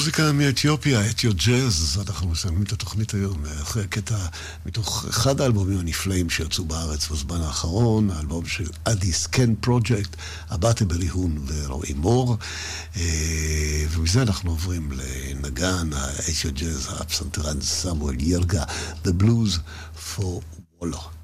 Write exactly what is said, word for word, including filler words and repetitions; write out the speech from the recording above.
מוזיקה מאתיופיה, אתיו ג'אז, אנחנו מסיימים את התוכנית היום, אחרי הקטע מתוך אחד האלבומים הנפלאים שיצאו בארץ בזמן האחרון, האלבום של אדי סקן פרוג'קט, הבאטה בליהון ורועי מור, ומזה אנחנו עוברים לנגן האתיו ג'אז, הפסנתרן סמואל ירגה, The Blues for Wallo.